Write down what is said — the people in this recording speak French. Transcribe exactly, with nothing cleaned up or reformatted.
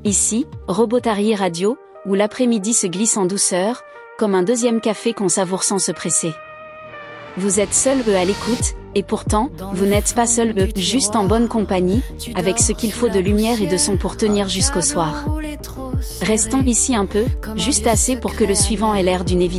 Ici, Robotary Radio, où l'après-midi se glisse en douceur, comme un deuxième café qu'on savoure sans se presser. Vous êtes seul eux à l'écoute, et pourtant, vous n'êtes pas seul eux, juste en bonne compagnie, avec ce qu'il faut de lumière et de son pour tenir jusqu'au soir. Restons ici un peu, juste assez pour que le suivant ait l'air d'une évidence.